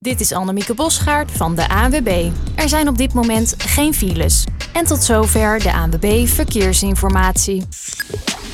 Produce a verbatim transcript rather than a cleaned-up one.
Dit is Annemieke Bosgaard van de A N W B. Er zijn op dit moment geen files. En tot zover de A N W B Verkeersinformatie.